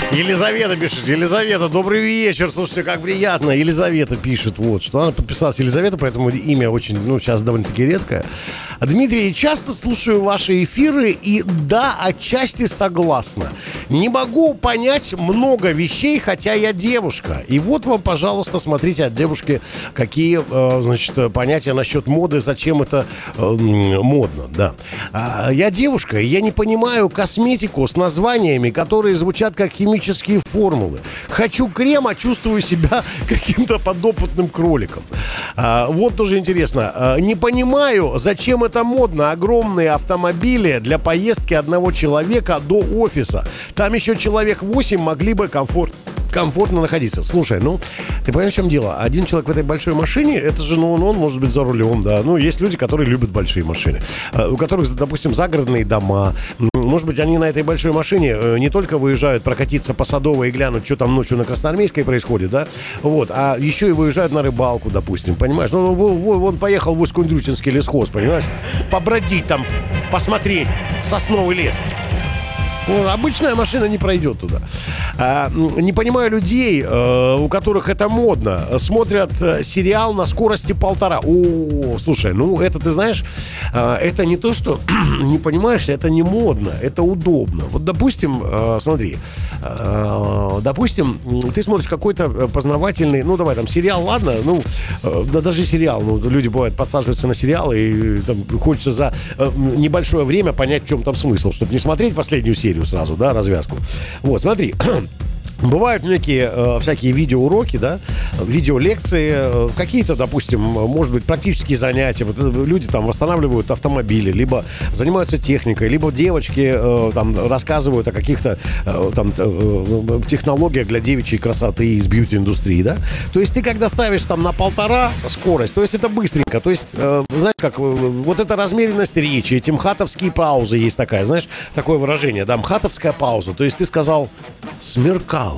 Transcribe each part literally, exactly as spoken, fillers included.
Елизавета пишет. Елизавета, добрый вечер. Слушайте, как приятно. Елизавета пишет, вот, что она подписалась Елизавета, поэтому имя очень, ну, сейчас довольно-таки редкое. Дмитрий, часто слушаю ваши эфиры и да, отчасти согласна. Не могу понять много вещей, хотя я девушка. И вот вам, пожалуйста, смотрите от девушки, какие, э, значит, понятия насчет моды, зачем это э, модно, да. А, я девушка, и я не понимаю косметику с названиями, которые звучат как химические формулы. Хочу крем, а чувствую себя каким-то подопытным кроликом. А, вот тоже интересно. А, не понимаю, зачем это модно. Огромные автомобили для поездки одного человека до офиса. Там еще человек восемь могли бы комфорт, комфортно находиться. Слушай, ну, ты понимаешь, в чем дело? Один человек в этой большой машине, это же, ну, он, он может быть за рулем, да. Ну, есть люди, которые любят большие машины. У которых, допустим, загородные дома. Может быть, они на этой большой машине не только выезжают прокатиться по Садовой и глянуть, что там ночью на Красноармейской происходит, да, вот, а еще и выезжают на рыбалку, допустим, понимаешь? Ну, он поехал в Усть-Кундрючинский лесхоз, понимаешь? Побродить там, посмотреть сосновый лес. Ну, обычная машина не пройдет туда. А, не понимаю людей, э, у которых это модно. Смотрят э, сериал на скорости полтора. О, слушай, ну это, ты знаешь, э, это не то, что не понимаешь, это не модно, это удобно. Вот, допустим, э, смотри, э, допустим, ты смотришь какой-то познавательный, ну давай там сериал, ладно, ну э, да даже сериал, ну люди бывают подсаживаются на сериал и там, хочется за э, небольшое время понять, в чем там смысл, чтобы не смотреть последнюю серию сразу, да, развязку. Вот, смотри. Бывают некие э, всякие видеоуроки, да, видеолекции, э, какие-то, допустим, может быть, практические занятия. Вот люди там восстанавливают автомобили, либо занимаются техникой, либо девочки э, там рассказывают о каких-то э, там э, технологиях для девичьей красоты из бьюти-индустрии, да. То есть ты, когда ставишь там на полтора скорость, то есть это быстренько, то есть, э, знаешь, как, вот эта размеренность речи, эти мхатовские паузы есть такая, знаешь, такое выражение, да, мхатовская пауза. То есть ты сказал «смеркалось».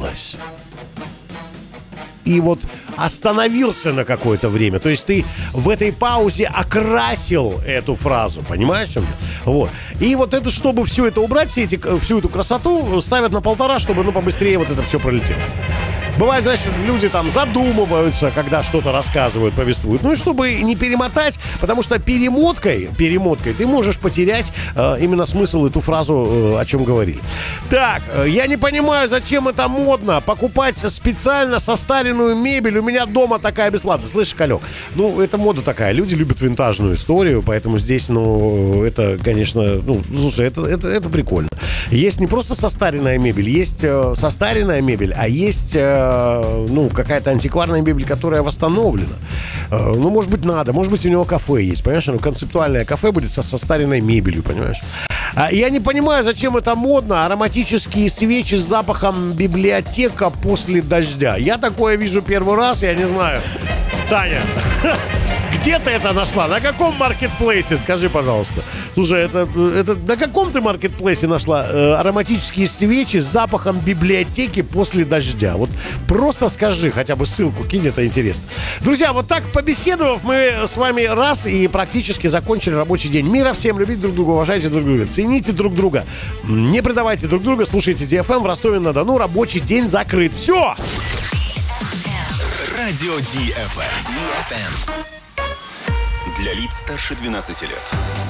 И вот остановился на какое-то время. То есть ты в этой паузе окрасил эту фразу. Понимаешь, в чем я? Вот. И вот это, чтобы все это убрать, все эти, всю эту красоту ставят на полтора, чтобы, ну, побыстрее вот это все пролетело. Бывает, значит, люди там задумываются, когда что-то рассказывают, повествуют. Ну и чтобы не перемотать, потому что перемоткой, перемоткой ты можешь потерять э, именно смысл эту фразу, э, о чем говорили. Так, э, я не понимаю, зачем это модно покупать специально состаренную мебель. У меня дома такая бесплатная. Слышишь, Калек? Ну, это мода такая. Люди любят винтажную историю, поэтому здесь, ну, это, конечно, ну, слушай, это, это, это прикольно. Есть не просто состаренная мебель, есть э, состаренная мебель, а есть... Э, ну, какая-то антикварная мебель, которая восстановлена. Ну, может быть, надо. Может быть, у него кафе есть, понимаешь? Ну, концептуальное кафе будет со состаренной мебелью, понимаешь? Я не понимаю, зачем это модно. Ароматические свечи с запахом библиотека после дождя. Я такое вижу первый раз, я не знаю. Таня, где ты это нашла? На каком маркетплейсе? Скажи, пожалуйста. Слушай, это, это на каком ты маркетплейсе нашла э, ароматические свечи с запахом библиотеки после дождя? Вот просто скажи, хотя бы ссылку кинь, это интересно. Друзья, вот так побеседовав, мы с вами раз и практически закончили рабочий день. Мира всем, любите друг друга, уважайте друг друга, цените друг друга, не предавайте друг друга, слушайте ди эф эм в Ростове-на-Дону. Рабочий день закрыт. Все! Радио ди эф эм. Для лиц старше двенадцати лет.